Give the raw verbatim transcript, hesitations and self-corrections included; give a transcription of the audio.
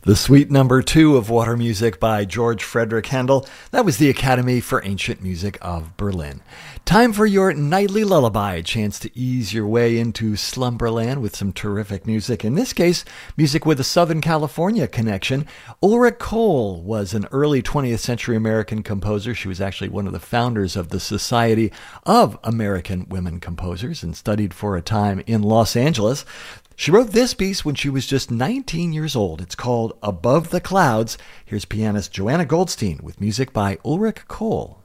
The Suite Number Two of Water Music by George Frederick Handel. That was the Academy for Ancient Music of Berlin. Time for your nightly lullaby, a chance to ease your way into slumberland with some terrific music. In this case, music with a Southern California connection. Ulrich Kohl was an early twentieth century American composer. She was actually one of the founders of the Society of American Women Composers and studied for a time in Los Angeles. She wrote this piece when she was just nineteen years old. It's called Above the Clouds. Here's pianist Joanna Goldstein with music by Ulrich Kohl.